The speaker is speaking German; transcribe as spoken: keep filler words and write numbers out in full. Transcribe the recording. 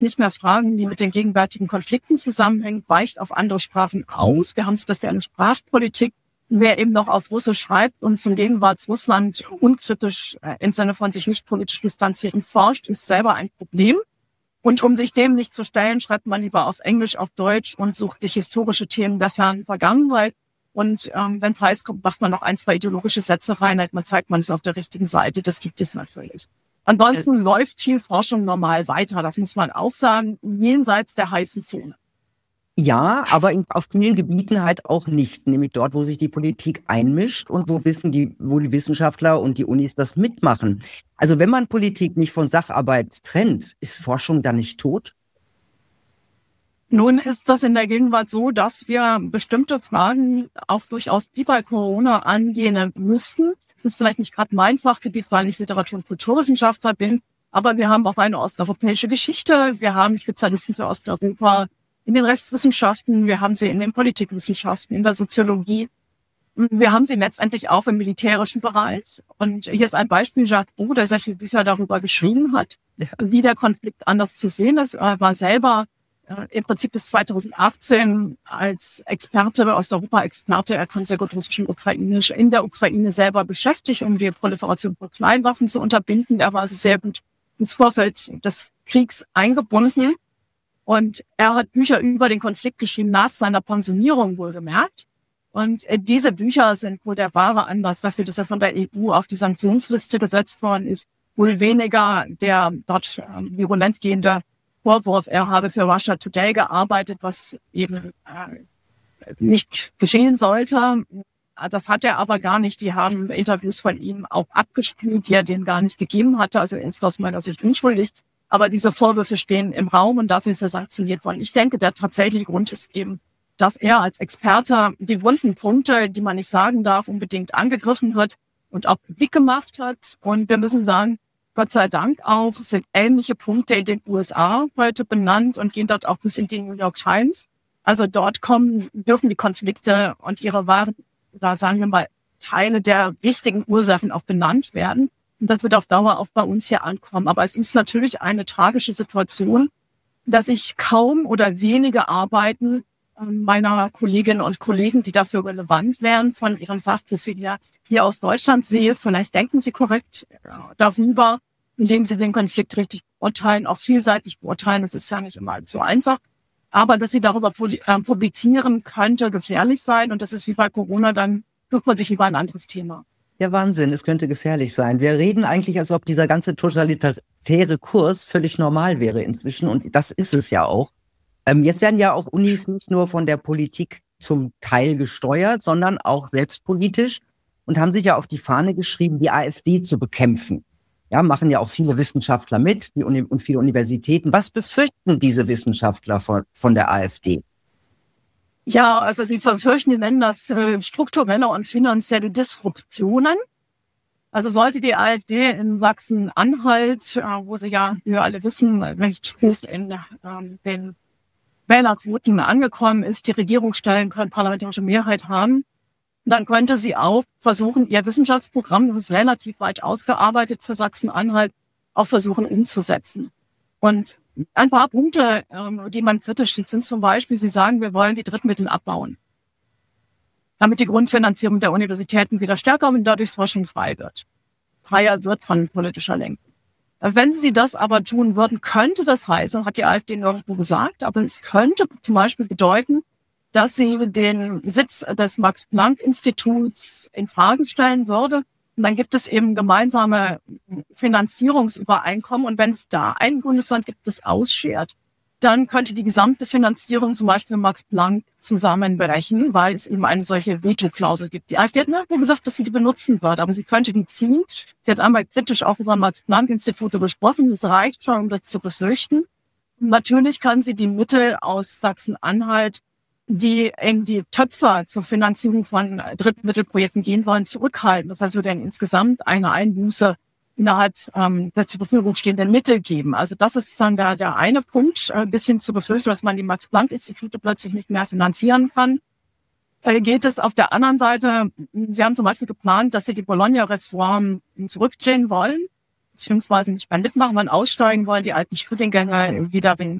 nicht mehr Fragen, die mit den gegenwärtigen Konflikten zusammenhängen, weicht auf andere Sprachen aus. Wir haben es, dass wir eine Sprachpolitik, wer eben noch auf Russisch schreibt und zum Gegenwartsrussland unkritisch äh, im Sinne von sich nicht politisch distanzieren forscht, ist selber ein Problem. Und um sich dem nicht zu stellen, schreibt man lieber auf Englisch, auf Deutsch und sucht sich historische Themen der fernen Vergangenheit. Und ähm, wenn es heiß kommt, macht man noch ein, zwei ideologische Sätze rein, man zeigt, man ist auf der richtigen Seite. Das gibt es natürlich. Ansonsten äh, läuft viel Forschung normal weiter, das muss man auch sagen, jenseits der heißen Zone. Ja, aber in, auf vielen Gebieten halt auch nicht, nämlich dort, wo sich die Politik einmischt und wo wissen die, wo die Wissenschaftler und die Unis das mitmachen. Also wenn man Politik nicht von Sacharbeit trennt, ist Forschung dann nicht tot? Nun ist das in der Gegenwart so, dass wir bestimmte Fragen auch durchaus wie bei Corona angehen müssten. Das ist vielleicht nicht gerade mein Fachgebiet, weil ich Literatur- und Kulturwissenschaftler bin, aber wir haben auch eine osteuropäische Geschichte, wir haben Spezialisten für Osteuropa in den Rechtswissenschaften, wir haben sie in den Politikwissenschaften, in der Soziologie, wir haben sie letztendlich auch im militärischen Bereich. Und hier ist ein Beispiel, Jacques Beau, der sehr viele Bücher darüber geschrieben hat, wie der Konflikt anders zu sehen ist. Er war selber äh, im Prinzip bis zweitausendachtzehn als Experte, Osteuropa-Experte, er kann sehr gut Russisch und Ukrainisch, in der Ukraine selber beschäftigt, um die Proliferation von Kleinwaffen zu unterbinden. Er war also sehr gut ins Vorfeld des Kriegs eingebunden. Und er hat Bücher über den Konflikt geschrieben, nach seiner Pensionierung wohlgemerkt. Und äh, diese Bücher sind wohl der wahre Anlass dafür, dass er von der E U auf die Sanktionsliste gesetzt worden ist. Wohl weniger der dort äh, virulent gehende Vorwurf, er habe für Russia Today gearbeitet, was eben äh, nicht geschehen sollte. Das hat er aber gar nicht. Die haben Interviews von ihm auch abgespielt, die er denen gar nicht gegeben hatte. Also er ist aus meiner Sicht unschuldig. Aber diese Vorwürfe stehen im Raum und dafür ist er sanktioniert worden. Ich denke, der tatsächliche Grund ist eben, dass er als Experte die wunden Punkte, die man nicht sagen darf, unbedingt angegriffen hat und auch publik gemacht hat. Und wir müssen sagen, Gott sei Dank auch sind ähnliche Punkte in den U S A heute benannt und gehen dort auch bis in die New York Times. Also dort kommen, dürfen die Konflikte und ihre wahren, oder sagen wir mal, Teile der richtigen Ursachen auch benannt werden. Und das wird auf Dauer auch bei uns hier ankommen. Aber es ist natürlich eine tragische Situation, dass ich kaum oder wenige Arbeiten meiner Kolleginnen und Kollegen, die dafür relevant wären, von ihrem Fachprofil her hier aus Deutschland sehe. Vielleicht denken sie korrekt darüber, indem sie den Konflikt richtig beurteilen, auch vielseitig beurteilen. Das ist ja nicht immer so einfach. Aber dass sie darüber publizieren, könnte gefährlich sein. Und das ist wie bei Corona, dann sucht man sich lieber ein anderes Thema. Ja, Wahnsinn, es könnte gefährlich sein. Wir reden eigentlich, als ob dieser ganze totalitäre Kurs völlig normal wäre inzwischen. Und das ist es ja auch. Ähm, jetzt werden ja auch Unis nicht nur von der Politik zum Teil gesteuert, sondern auch selbstpolitisch und haben sich ja auf die Fahne geschrieben, die AfD zu bekämpfen. Ja, machen ja auch viele Wissenschaftler mit, die Uni- und viele Universitäten. Was befürchten diese Wissenschaftler von, von der AfD? Ja, also sie befürchten, die nennen das äh, strukturelle und finanzielle Disruptionen. Also sollte die AfD in Sachsen-Anhalt, äh, wo sie ja, wie wir alle wissen, recht hoch in äh, den Wählerquoten angekommen ist, die Regierung stellen können, parlamentarische Mehrheit haben, dann könnte sie auch versuchen, ihr Wissenschaftsprogramm, das ist relativ weit ausgearbeitet für Sachsen-Anhalt, auch versuchen umzusetzen. Und ein paar Punkte, die man kritisch sieht, sind zum Beispiel, sie sagen, wir wollen die Drittmittel abbauen, damit die Grundfinanzierung der Universitäten wieder stärker und dadurch forschungsfrei wird, freier wird von politischer Lenkung. Wenn sie das aber tun würden, könnte das heißen, hat die AfD nirgendwo gesagt, aber es könnte zum Beispiel bedeuten, dass sie den Sitz des Max-Planck-Instituts in Frage stellen würde. Und dann gibt es eben gemeinsame Finanzierungsübereinkommen. Und wenn es da ein Bundesland gibt, das ausschert, dann könnte die gesamte Finanzierung zum Beispiel Max Planck zusammenbrechen, weil es eben eine solche Veto-Klausel gibt. Die AfD hat nirgendwo gesagt, dass sie die benutzen wird, aber sie könnte die ziehen. Sie hat einmal kritisch auch über Max-Planck-Institute gesprochen. Das reicht schon, um das zu befürchten. Und natürlich kann sie die Mittel aus Sachsen-Anhalt, die in die Töpfe zur Finanzierung von Drittmittelprojekten gehen sollen, zurückhalten. Das heißt, wir werden insgesamt eine Einbuße innerhalb ähm, der zur Verfügung stehenden Mittel geben. Also das ist sozusagen der, der eine Punkt, ein äh, bisschen zu befürchten, dass man die Max-Planck-Institute plötzlich nicht mehr finanzieren kann. Äh, geht es auf der anderen Seite, Sie haben zum Beispiel geplant, dass Sie die Bologna-Reform zurückdrehen wollen. beziehungsweise nicht mehr mitmachen, wollen aussteigen wollen, die alten Studiengänge wieder